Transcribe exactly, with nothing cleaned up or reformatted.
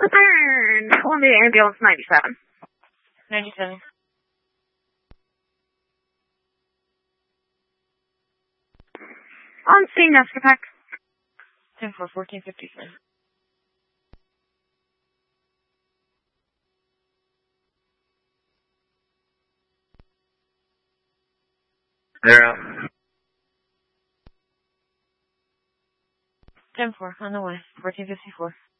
Return, Columbia Ambulance ninety-seven. ninety-seven. On scene, Nescapac. ten four, fourteen fifty-three. They're out. ten four, on the way. fourteen fifty-four.